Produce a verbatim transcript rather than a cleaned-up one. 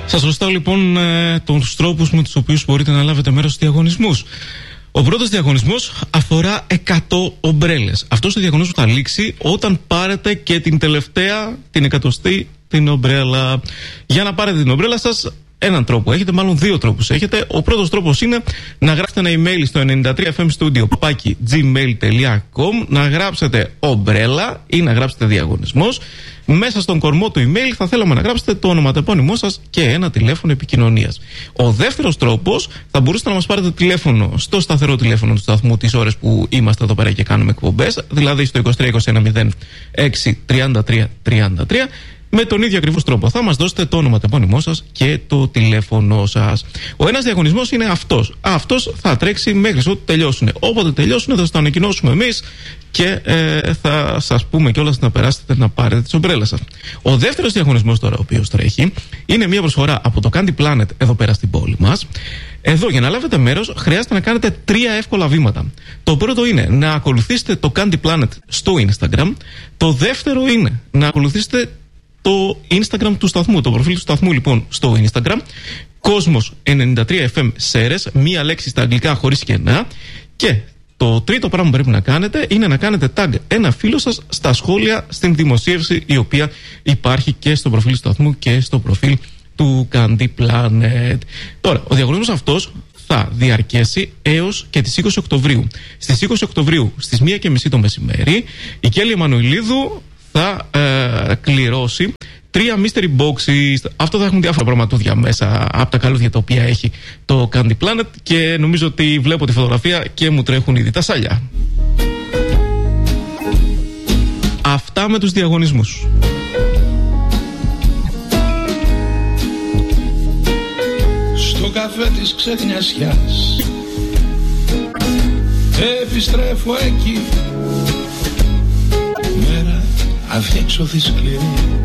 Σας ρωτάω λοιπόν ε, τους τρόπους με τους οποίους μπορείτε να λάβετε μέρος στους διαγωνισμούς. Ο πρώτος διαγωνισμός αφορά εκατό ομπρέλες. Αυτός ο διαγωνισμός θα λήξει όταν πάρετε και την τελευταία, την εκατοστή, την ομπρέλα. Για να πάρετε την ομπρέλα σας, έναν τρόπο έχετε, μάλλον δύο τρόπους έχετε. Ο πρώτος τρόπος είναι να γράψετε ένα email στο ενενήντα τρία εφ εμ studio παπάκι τζι μέιλ τελεία κομ, να γράψετε ομπρέλα ή να γράψετε διαγωνισμός. Μέσα στον κορμό του email θα θέλαμε να γράψετε το ονοματεπώνυμό σας και ένα τηλέφωνο επικοινωνίας. Ο δεύτερος τρόπος, θα μπορούσατε να μας πάρετε τηλέφωνο στο σταθερό τηλέφωνο του σταθμού τις ώρες που είμαστε εδώ πέρα και κάνουμε εκπομπές, δηλαδή στο είκοσι τρία είκοσι ένα μηδέν έξι τριάντα τρία τριάντα τρία. Με τον ίδιο ακριβώς τρόπο θα μας δώσετε το ονοματεπώνυμό σας και το τηλέφωνο σας. Ο ένας διαγωνισμός είναι αυτός. Αυτός θα τρέξει μέχρι ότου τελειώσουν. Όποτε τελειώσουν θα σας το ανακοινώσουμε εμείς και ε, θα σας πούμε κιόλας να περάσετε να πάρετε τις ομπρέλες σας. Ο δεύτερος διαγωνισμός τώρα, ο οποίος τρέχει, είναι μια προσφορά από το Candy Planet εδώ πέρα στην πόλη μας. Εδώ για να λάβετε μέρος χρειάζεται να κάνετε τρία εύκολα βήματα. Το πρώτο είναι να ακολουθήσετε το Candy Planet στο Instagram. Το δεύτερο είναι να ακολουθήσετε το Instagram του σταθμού, το προφίλ του σταθμού λοιπόν στο Instagram, Κόσμος ενενήντα τρία εφ εμ Σέρες, μία λέξη στα αγγλικά χωρίς κενά. Και το τρίτο πράγμα που πρέπει να κάνετε είναι να κάνετε tag ένα φίλο σας στα σχόλια στην δημοσίευση η οποία υπάρχει και στο προφίλ του σταθμού και στο προφίλ του Candy Planet. Τώρα, ο διαγωνισμός αυτός θα διαρκέσει έως και τις είκοσι Οκτωβρίου. Στις είκοσι Οκτωβρίου στις μία και μισή το μεσημέρι η Κέλλη Εμμανουηλίδου θα ε, κληρώσει τρία mystery boxes. Αυτό θα έχουν διάφορα πραγματούδια μέσα από τα καλούδια τα οποία έχει το Candy Planet και νομίζω ότι βλέπω τη φωτογραφία και μου τρέχουν ήδη τα σάλια. Αυτά με τους διαγωνισμούς. Στο καφέ της ξεχνιασιάς επιστρέφω εκεί, μέρα αδιέξοδη σκληρή.